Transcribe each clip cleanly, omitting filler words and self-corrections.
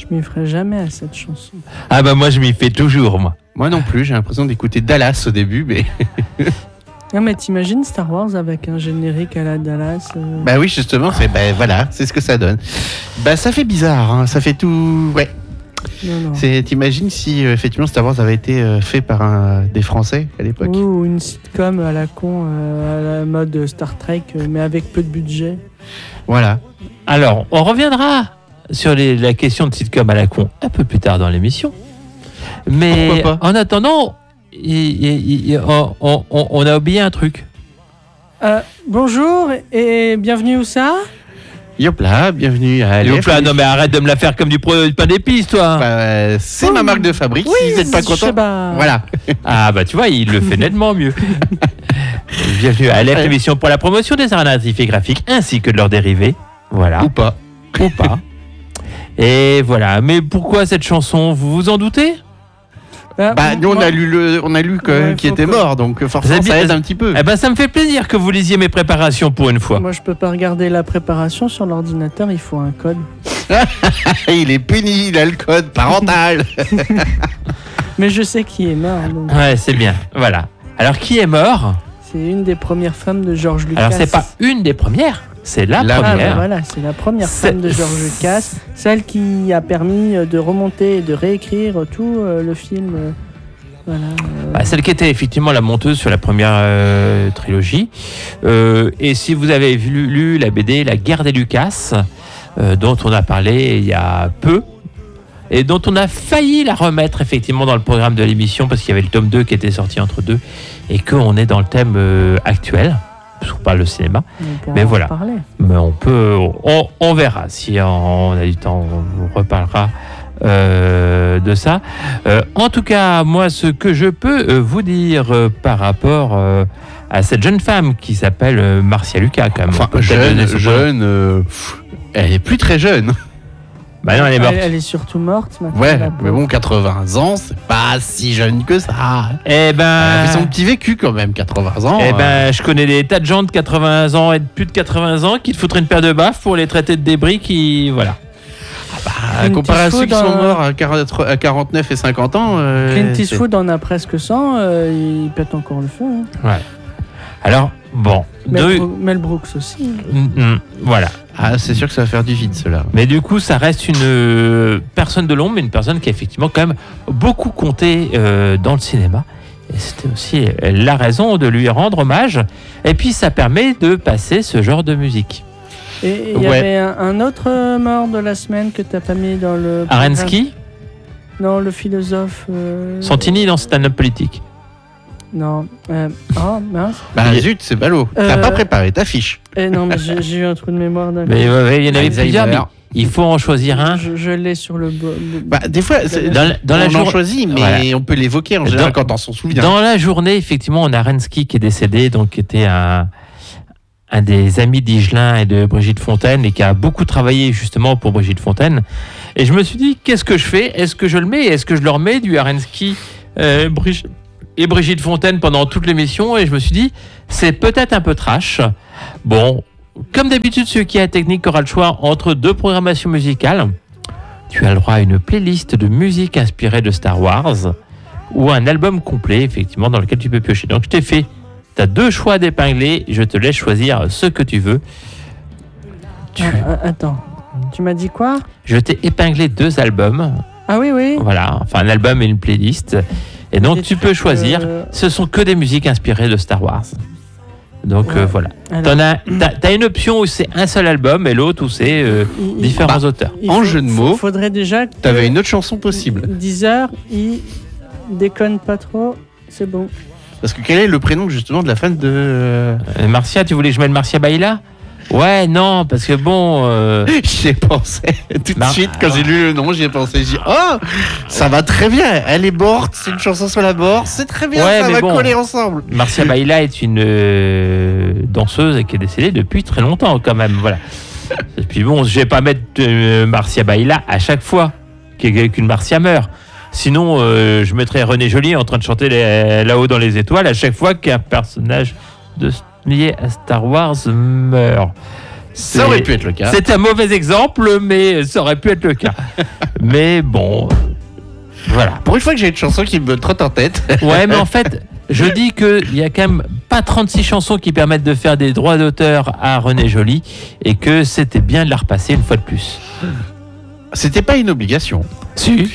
Je m'y ferai jamais à cette chanson. Ah bah moi je m'y fais toujours, moi. Moi non plus, j'ai l'impression d'écouter Dallas au début, mais... Non mais t'imagines Star Wars avec un générique à la Dallas Bah oui, justement, voilà, c'est ce que ça donne. Bah ça fait bizarre, hein, ça fait tout... Ouais. Non. T'imagines si effectivement Star Wars avait été fait par des Français à l'époque. Ou une sitcom à la con, à la mode Star Trek, mais avec peu de budget. Voilà. Alors, on reviendra sur la question de sitcom à la con un peu plus tard dans l'émission. Mais Pourquoi pas en attendant, on a oublié un truc. Bonjour et bienvenue où ça? Yopla, bienvenue à LF. Yopla, non mais arrête de me la faire comme du pain d'épices, toi. Bah, c'est ma marque de fabrique, Oui, si vous n'êtes pas content. Voilà. Ah bah tu vois, il le fait nettement mieux. Bienvenue à LF, l'émission pour la promotion des arts narratifs et graphiques ainsi que de leurs dérivés. Voilà. Ou pas. Et voilà. Mais pourquoi cette chanson? Vous vous en doutez? Bah, nous, on a lu qui était mort, donc forcément, ça aide un petit peu. Eh ben, ça me fait plaisir que vous lisiez mes préparations pour une fois. Moi, je peux pas regarder la préparation sur l'ordinateur, il faut un code. Il est puni, il a le code parental. Mais je sais qui est mort. Donc. Ouais, c'est bien. Voilà. Alors, qui est mort? C'est une des premières femmes de George Lucas. Alors, c'est pas une des premières. C'est la première. Ah, ben voilà, c'est la première femme de George Lucas, celle qui a permis de remonter et de réécrire tout le film. Voilà. Celle qui était effectivement la monteuse sur la première trilogie. Et si vous avez lu la BD La Guerre des Lucas, dont on a parlé il y a peu, et dont on a failli la remettre effectivement dans le programme de l'émission, parce qu'il y avait le tome 2 qui était sorti entre deux, et qu'on est dans le thème actuel. Sur pas le cinéma, mais voilà. Mais on verra si on a du temps, on vous reparlera de ça. En tout cas, moi, ce que je peux vous dire par rapport à cette jeune femme qui s'appelle Marcia Lucas, quand même. Enfin, jeune, elle est plus très jeune. Bah non, elle est morte. Elle est surtout morte maintenant. Ouais, mais bon, 80 ans, c'est pas si jeune que ça. Eh ben... Elle a fait son petit vécu quand même, 80 ans. Eh ben, je connais des tas de gens de 80 ans et de plus de 80 ans qui te foutraient une paire de baffes pour les traiter de débris qui... Voilà. Comparé à ceux qui sont morts à 49 et 50 ans... Clint Eastwood en a presque 100, il pète encore le feu. Hein. Ouais. Alors, bon... Mel Brooks aussi. Voilà. Ah, c'est sûr que ça va faire du vide, cela. Mais du coup, ça reste une personne de l'ombre, mais une personne qui a effectivement quand même beaucoup compté dans le cinéma. Et c'était aussi la raison de lui rendre hommage. Et puis, ça permet de passer ce genre de musique. Et il y avait un autre mort de la semaine que tu n'as pas mis dans le... Arensky ? Non, le philosophe... Santini dans stand-up politique. Non. Oh, mince. Bah zut, c'est ballot. T'as pas préparé ta fiche. Non, mais j'ai eu un trou de mémoire d'un coup. Mais il y en avait plusieurs, mais il faut en choisir un. Je l'ai sur le... Bah, des fois, on en choisit, mais voilà. On peut l'évoquer en général quand on s'en souvient. Dans la journée, effectivement, on a Arensky qui est décédé, donc qui était un des amis d'Higelin et de Brigitte Fontaine et qui a beaucoup travaillé justement pour Brigitte Fontaine. Et je me suis dit, qu'est-ce que je fais? Est-ce que je le mets? Est-ce que je le remets du Arensky et Brigitte Fontaine pendant toute l'émission? Et je me suis dit, c'est peut-être un peu trash. Bon, comme d'habitude, celui qui a la technique aura le choix entre deux programmations musicales. Tu as le droit à une playlist de musique inspirée de Star Wars ou un album complet, effectivement, dans lequel tu peux piocher. Donc, je t'ai fait, tu as deux choix d'épingler. Je te laisse choisir ce que tu veux. Attends, tu m'as dit quoi? Je t'ai épinglé deux albums. Ah oui. Voilà, enfin un album et une playlist. Et donc, tu peux choisir. Ce sont que des musiques inspirées de Star Wars. Donc, voilà. T'as une option où c'est un seul album et l'autre où c'est différents auteurs. En jeu de mots, faudrait déjà que t'avais une autre chanson possible. 10 heures, il déconne pas trop, c'est bon. Parce que quel est le prénom justement de la fan de... Marcia, tu voulais que je mette Marcia Baïla? Ouais, non, parce que bon... J'y ai pensé tout de suite, quand j'ai lu le nom, j'y ai pensé. J'ai dit, oh, ça va très bien, elle est morte, c'est une chanson sur la mort, c'est très bien, ça va coller ensemble. Marcia Baïla est une danseuse qui est décédée depuis très longtemps quand même, voilà. Et puis bon, je vais pas mettre Marcia Baïla à chaque fois qu'une Marcia meurt. Sinon, je mettrais René Joly en train de chanter là-haut dans les étoiles à chaque fois qu'un personnage lié à Star Wars meurt. Ça aurait pu être le cas. C'est un mauvais exemple, mais ça aurait pu être le cas. Mais bon, voilà. Pour une fois que j'ai une chanson qui me trotte en tête. Ouais, mais en fait, je dis qu'il y a quand même pas 36 chansons qui permettent de faire des droits d'auteur à René Joly et que c'était bien de la repasser une fois de plus. C'était pas une obligation. Si.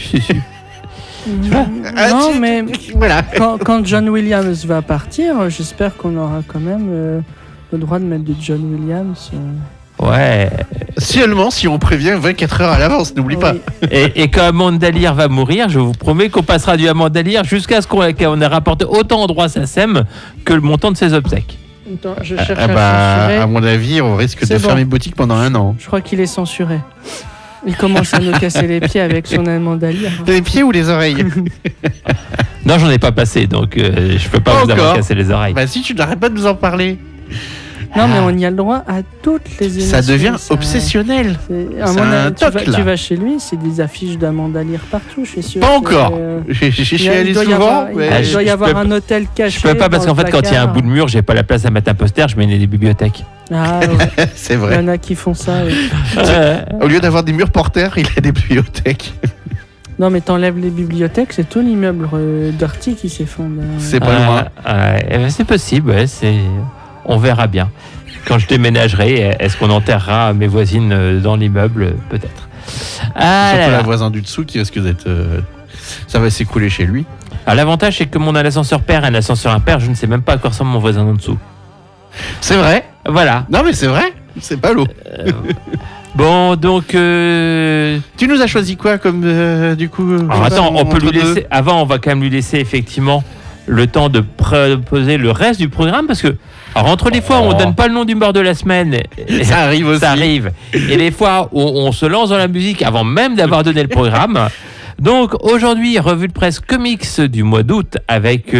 Non, mais voilà. Quand John Williams va partir, j'espère qu'on aura quand même le droit de mettre du John Williams. Ouais. Seulement si on prévient 24 heures à l'avance, n'oublie pas. Et quand Amanda Lear va mourir, je vous promets qu'on passera du Amanda Lear jusqu'à ce qu'on ait rapporté autant en droit SACEM que le montant de ses obsèques. Attends, je cherche à censurer. À mon avis, on risque de fermer boutique pendant 1 an. Je crois qu'il est censuré. Il commence à nous casser les pieds avec son Amanda Lear. Les pieds ou les oreilles? Non, j'en ai pas passé, donc je peux pas vous avoir cassé les oreilles. Bah si, tu n'arrêtes pas de nous en parler. Non, mais on y a le droit à toutes les émissions. Ça devient obsessionnel. Tu vas chez lui, c'est des affiches d'Amanda Lear partout, je suis sûr. Pas encore. Je suis allé souvent. Il doit y avoir un hôtel caché. Je peux pas parce qu'en fait, quand il y a un bout de mur, j'ai pas la place à mettre un poster, je mets des bibliothèques. Ah ouais. C'est vrai. Il y en a qui font ça. Oui. Au lieu d'avoir des murs porteurs, il a des bibliothèques. Non, mais t'enlèves les bibliothèques, c'est tout l'immeuble Dirty qui s'effondre. C'est pas loin. C'est possible, ouais, on verra bien. Quand je déménagerai, est-ce qu'on enterrera mes voisines dans l'immeuble? Peut-être. Surtout la voisine du dessous qui risque d'être... ça va s'écouler chez lui. L'avantage, c'est que comme on a l'ascenseur père et un ascenseur impair, je ne sais même pas à quoi ressemble mon voisin en dessous. C'est vrai. Voilà. Non, mais c'est vrai. C'est pas l'eau. Bon, donc... Tu nous as choisi quoi comme, du coup... Alors, attends, on peut lui laisser... Avant, on va quand même lui laisser, effectivement, le temps de proposer le reste du programme, parce que... Alors, entre les fois où on donne pas le nom du mort de la semaine... Ça arrive aussi. Ça arrive. Et les fois où on se lance dans la musique avant même d'avoir donné le programme... Donc aujourd'hui, revue de presse comics du mois d'août avec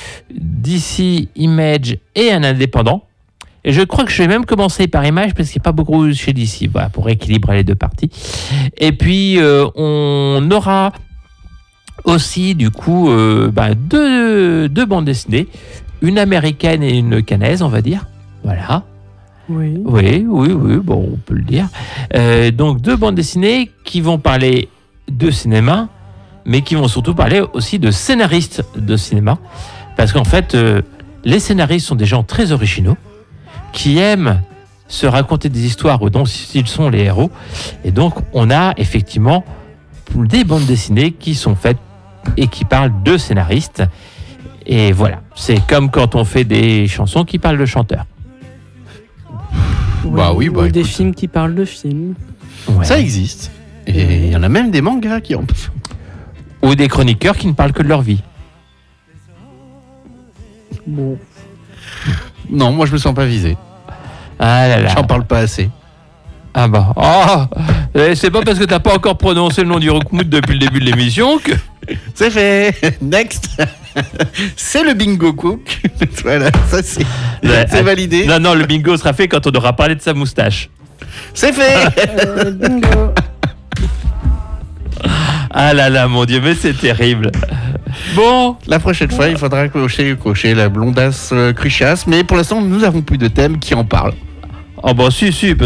DC, Image et un indépendant. Et je crois que je vais même commencer par Image parce qu'il n'y a pas beaucoup chez DC, voilà, pour équilibrer les deux parties. Et puis on aura aussi du coup deux bandes dessinées, une américaine et une canaise, on va dire. Voilà. Oui, bon, on peut le dire. Donc deux bandes dessinées qui vont parler de cinéma, mais qui vont surtout parler aussi de scénaristes de cinéma, parce qu'en fait, les scénaristes sont des gens très originaux, qui aiment se raconter des histoires dont ils sont les héros, et donc on a effectivement des bandes dessinées qui sont faites et qui parlent de scénaristes, et voilà, c'est comme quand on fait des chansons qui parlent de chanteurs. Ou des films qui parlent de films. Ouais. Ça existe. Et il y en a même des mangas qui en... Ou des chroniqueurs qui ne parlent que de leur vie. Bon. Non, moi je me sens pas visé. Ah là là. J'en parle pas assez. Ah bah. Oh, c'est pas parce que t'as pas encore prononcé le nom du Rockmood depuis le début de l'émission que... C'est fait. Next. C'est le bingo cook. Voilà, ça c'est validé. Non, le bingo sera fait quand on aura parlé de sa moustache. C'est fait. Bingo. Ah là là, mon Dieu, mais c'est terrible. Bon, la prochaine fois, il faudra cocher la blondasse cruchasse, mais pour l'instant, nous n'avons plus de thème qui en parle. Oh bah si,